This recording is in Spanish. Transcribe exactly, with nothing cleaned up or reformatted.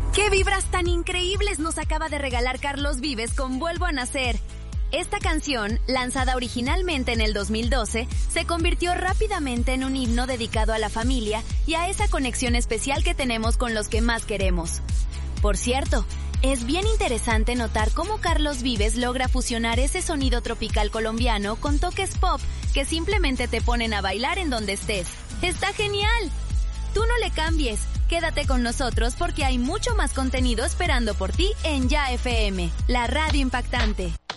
¡Qué vibras tan increíbles nos acaba de regalar Carlos Vives con Vuelvo a Nacer! Esta canción, lanzada originalmente en el dos mil doce, se convirtió rápidamente en un himno dedicado a la familia y a esa conexión especial que tenemos con los que más queremos. Por cierto, es bien interesante notar cómo Carlos Vives logra fusionar ese sonido tropical colombiano con toques pop que simplemente te ponen a bailar en donde estés. ¡Está genial! Tú no le cambies. Quédate con nosotros porque hay mucho más contenido esperando por ti en Ya F M, la radio impactante.